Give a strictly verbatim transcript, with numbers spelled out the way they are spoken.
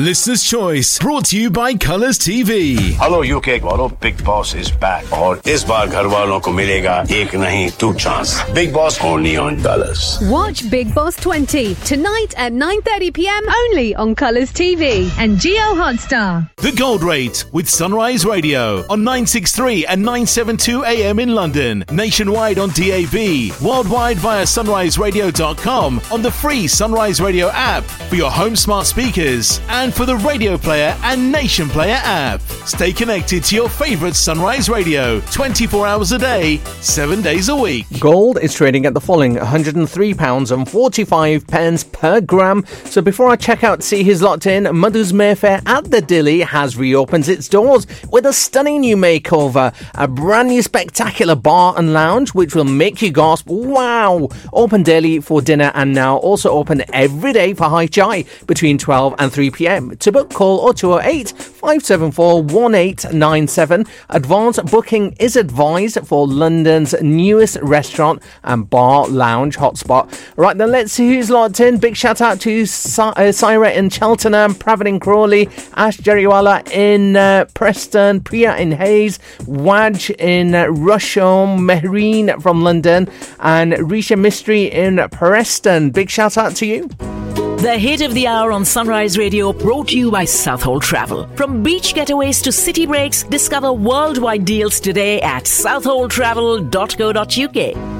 Listener's Choice, brought to you by Colours T V. Hello U K वालों, Big Boss is back. और इस बार घर वालों को मिलेगा एक नहीं two chance. Big Boss only on Colours. Watch Big Boss twenty tonight at nine thirty p m only on Colours T V and Geo Hotstar. The Gold Rate with Sunrise Radio on nine sixty-three and nine seventy-two a m in London, nationwide on D A B, worldwide via sunrise radio dot com, on the free Sunrise Radio app for your home smart speakers and for the Radio Player and Nation Player app. Stay connected to your favourite Sunrise Radio twenty-four hours a day, seven days a week. Gold is trading at the following one hundred three pounds forty-five per gram. So before I check out to see who's locked in, Madhu's Mayfair at the Dilly has reopened its doors with a stunning new makeover. A brand new spectacular bar and lounge which will make you gasp, wow! Open daily for dinner and now also open every day for high chai between twelve and three p m. To book, call oh two oh eight, five seven four, one eight nine seven. Advance booking is advised for London's newest restaurant and bar lounge hotspot. Right then, let's see who's locked in. Big shout out to Sa- uh, Syra in Cheltenham, Pravin in Crawley, Ash Jeriwala in uh, Preston, Priya in Hayes, Waj in uh, Rusholme, Mehreen from London, and Risha Mystery in Preston. Big shout out to you. The hit of the hour on Sunrise Radio, brought to you by Southhold Travel. From beach getaways to city breaks, discover worldwide deals today at southhold travel dot co dot uk.